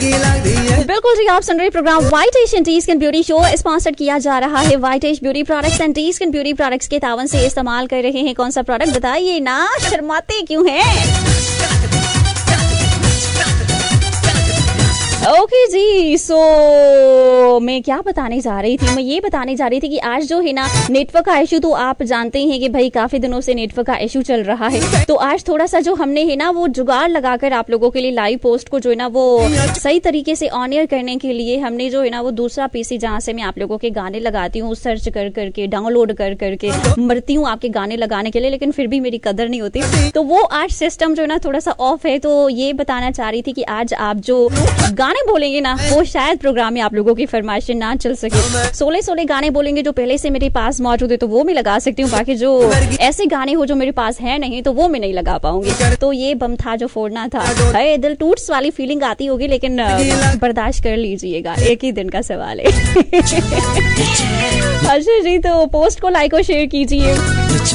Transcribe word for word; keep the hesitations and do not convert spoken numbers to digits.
बिल्कुल जी, आप सुन रहे programme white Asian T skin beauty show, sponsored किया जा रहा है white ash beauty products and T skin beauty products के तावन से इस्तेमाल कर रहे हैं कौन सा प्रोडक्ट बताइए ना, शर्माते क्यों हैं? ओके जी, सो मैं क्या बताने जा रही थी, मैं ये बताने जा रही थी कि आज जो है ना नेटवर्क का इशू, तो आप जानते हैं कि भाई काफी दिनों से नेटवर्क का इशू चल रहा है। तो आज थोड़ा सा जो हमने है ना वो जुगाड़ लगाकर आप लोगों के लिए लाइव पोस्ट को जो है ना वो सही तरीके से ऑन एयर करने के लिए हमने जो है ना वो दूसरा पीसी जहाँ से मैं आप लोगों के गाने लगाती हूँ, सर्च कर करके डाउनलोड कर करके मरती हूँ आपके गाने लगाने के लिए, लेकिन फिर भी मेरी कदर नहीं होती। तो वो आज सिस्टम जो है ना थोड़ा सा ऑफ है। तो ये बताना चाह रही थी कि आज आप जो गाने बोलेंगे ना वो शायद प्रोग्राम में आप लोगों की फरमाइशें ना चल सके। सोलह सोलह गाने बोलेंगे जो पहले से मेरे पास मौजूद है तो वो मैं लगा सकती हूँ, बाकी जो ऐसे गाने हो जो मेरे पास है नहीं तो वो मैं नहीं लगा पाऊंगी। तो ये बम था जो फोड़ना था, है दिल टूट्स वाली फीलिंग आती होगी, लेकिन बर्दाश्त कर लीजिएगा, एक ही दिन का सवाल है। अच्छा जी, तो पोस्ट को लाइक और शेयर कीजिए।